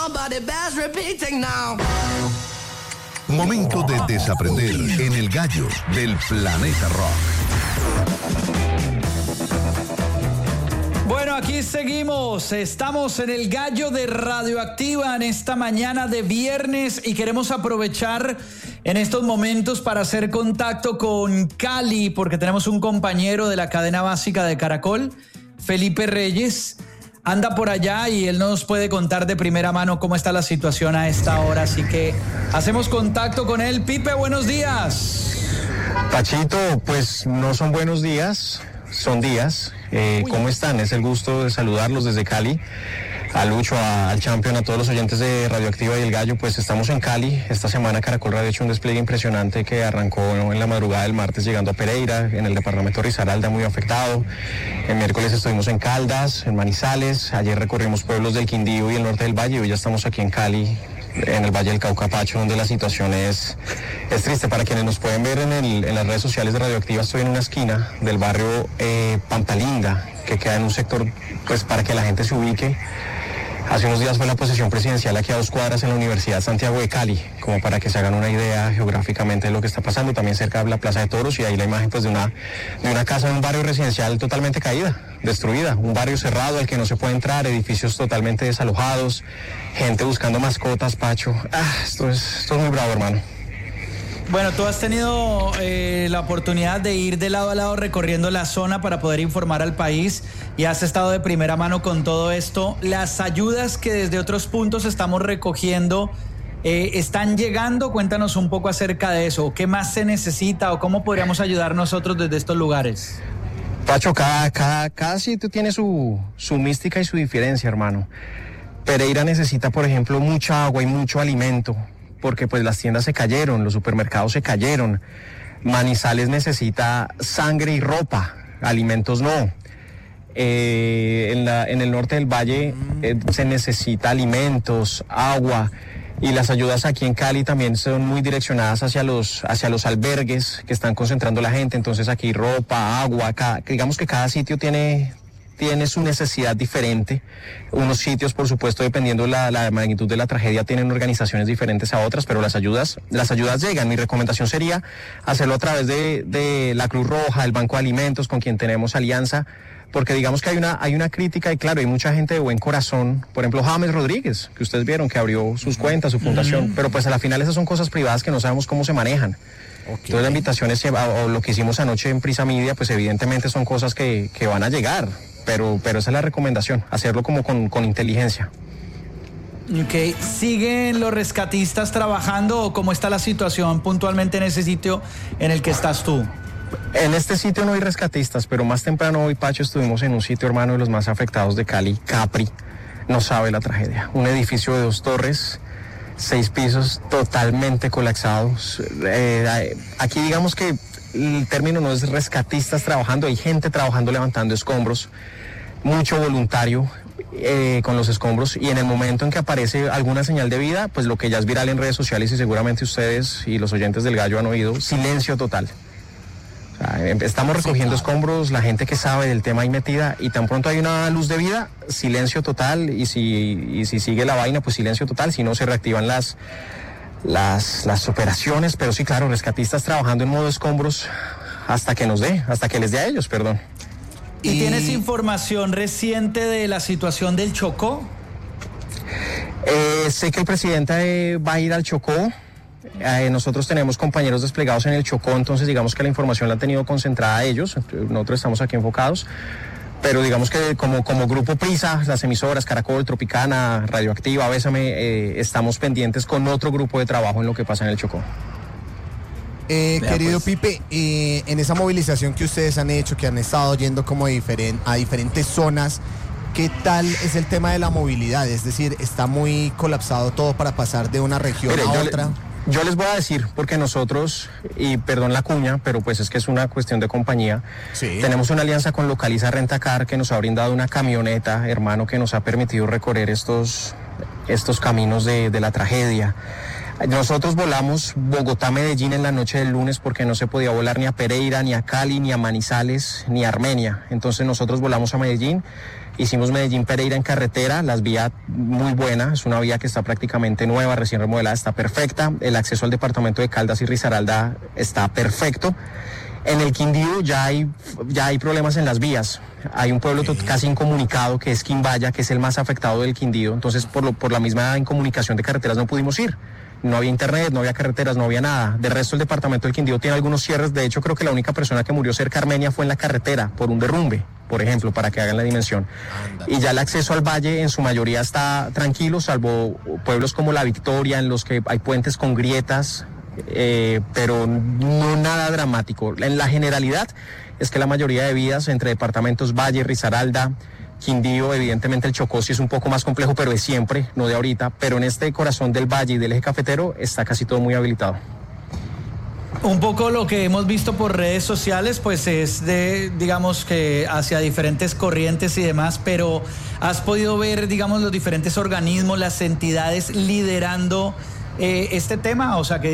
Momento de desaprender en el gallo del Planeta Rock. Bueno, aquí seguimos. Estamos en el gallo de Radioactiva en esta mañana de viernes y queremos aprovechar en estos momentos para hacer contacto con Cali, porque tenemos un compañero de la cadena básica de Caracol, Felipe Reyes. Anda por allá y él nos puede contar de primera mano cómo está la situación a esta hora, así que hacemos contacto con él. Pipe, buenos días. Pachito, pues no son buenos días, son días. ¿Cómo están? Es el gusto de saludarlos desde Cali. A Lucho, al Champion, a todos los oyentes de Radioactiva y El Gallo, pues estamos en Cali. Esta semana Caracol Radio ha hecho un despliegue impresionante que arrancó en la madrugada del martes llegando a Pereira, en el departamento de Risaralda, muy afectado. El miércoles estuvimos en Caldas, en Manizales. Ayer recorrimos pueblos del Quindío y el norte del Valle. Hoy ya estamos aquí en Cali, en el Valle del Cauca Pacho, donde la situación es triste. Para quienes nos pueden ver en las redes sociales de Radioactiva, estoy en una esquina del barrio Pampalinda, que queda en un sector, pues para que la gente se ubique. Hace unos días fue la posesión presidencial aquí a 2 cuadras en la Universidad Santiago de Cali, como para que se hagan una idea geográficamente de lo que está pasando, también cerca de la Plaza de Toros, y ahí la imagen pues de una casa de un barrio residencial totalmente caída, destruida, un barrio cerrado al que no se puede entrar, edificios totalmente desalojados, gente buscando mascotas, Pacho. Esto es muy bravo, hermano. Bueno, tú has tenido la oportunidad de ir de lado a lado recorriendo la zona para poder informar al país y has estado de primera mano con todo esto. Las ayudas que desde otros puntos estamos recogiendo están llegando. Cuéntanos un poco acerca de eso. ¿Qué más se necesita o cómo podríamos ayudar nosotros desde estos lugares? Pacho, cada sitio tiene su mística y su diferencia, hermano. Pereira necesita, por ejemplo, mucha agua y mucho alimento, porque pues las tiendas se cayeron, los supermercados se cayeron. Manizales necesita sangre y ropa, alimentos no. En el norte del Valle se necesita alimentos, agua, y las ayudas aquí en Cali también son muy direccionadas hacia los albergues que están concentrando la gente. Entonces aquí ropa, agua, digamos que cada sitio tiene su necesidad diferente. Unos sitios, por supuesto, dependiendo la magnitud de la tragedia, tienen organizaciones diferentes a otras, pero las ayudas llegan. Mi recomendación sería hacerlo a través de la Cruz Roja, el Banco de Alimentos, con quien tenemos alianza, porque digamos que hay una crítica, y claro, hay mucha gente de buen corazón. Por ejemplo, James Rodríguez, que ustedes vieron, que abrió sus cuentas, su fundación, pero pues a la final esas son cosas privadas que no sabemos cómo se manejan. Okay. Entonces la invitación es, o lo que hicimos anoche en Prisa Media, pues evidentemente son cosas que van a llegar. Pero esa es la recomendación, hacerlo como con inteligencia. Ok, ¿siguen los rescatistas trabajando o cómo está la situación puntualmente en ese sitio en el que estás tú? En este sitio no hay rescatistas, pero más temprano hoy, Pacho, estuvimos en un sitio, hermano, de los más afectados de Cali, Capri. No sabe la tragedia. Un edificio de 2 torres, 6 pisos, totalmente colapsados. Aquí digamos que el término no es rescatistas trabajando, hay gente trabajando levantando escombros, mucho voluntario con los escombros, y en el momento en que aparece alguna señal de vida, pues lo que ya es viral en redes sociales y seguramente ustedes y los oyentes del Gallo han oído, silencio total. O sea, estamos recogiendo escombros, la gente que sabe del tema ahí metida, y tan pronto hay una luz de vida, silencio total, y si sigue la vaina, pues silencio total, si no se reactivan las operaciones. Pero sí, claro, rescatistas trabajando en modo escombros hasta que les dé a ellos, perdón. ¿Y tienes información reciente de la situación del Chocó? Sé que el presidente va a ir al Chocó. Nosotros tenemos compañeros desplegados en el Chocó, entonces digamos que la información la han tenido concentrada a ellos. Nosotros estamos aquí enfocados. Pero digamos que como Grupo Prisa, las emisoras Caracol, Tropicana, Radioactiva, Bésame, estamos pendientes con otro grupo de trabajo en lo que pasa en el Chocó. Querido Pipe, en esa movilización que ustedes han hecho, que han estado yendo como a diferentes zonas, ¿qué tal es el tema de la movilidad? Es decir, ¿está muy colapsado todo para pasar de una región a otra? Yo les voy a decir, porque nosotros, y perdón la cuña, pero pues es que es una cuestión de compañía, sí. Tenemos una alianza con Localiza Rentacar que nos ha brindado una camioneta, hermano, que nos ha permitido recorrer estos caminos de la tragedia. Nosotros volamos Bogotá-Medellín en la noche del lunes porque no se podía volar ni a Pereira, ni a Cali, ni a Manizales, ni a Armenia. Entonces nosotros volamos a Medellín Hicimos Medellín-Pereira en carretera, las vías muy buenas, es una vía que está prácticamente nueva, recién remodelada, está perfecta. El acceso al departamento de Caldas y Risaralda está perfecto. En el Quindío ya hay problemas en las vías. Hay un pueblo casi incomunicado que es Quimbaya, que es el más afectado del Quindío. Entonces, por la misma incomunicación de carreteras no pudimos ir. No había internet, no había carreteras, no había nada. De resto, el departamento del Quindío tiene algunos cierres. De hecho, creo que la única persona que murió cerca de Armenia fue en la carretera por un derrumbe, por ejemplo, para que hagan la dimensión. Y ya el acceso al valle en su mayoría está tranquilo, salvo pueblos como La Victoria, en los que hay puentes con grietas, pero no nada dramático. En la generalidad es que la mayoría de vías entre departamentos Valle, Risaralda, Quindío, evidentemente el Chocó sí es un poco más complejo, pero es siempre, no de ahorita, pero en este corazón del valle y del eje cafetero está casi todo muy habilitado. Un poco lo que hemos visto por redes sociales, pues es digamos que hacia diferentes corrientes y demás, pero ¿has podido ver, digamos, los diferentes organismos, las entidades liderando este tema? O sea, que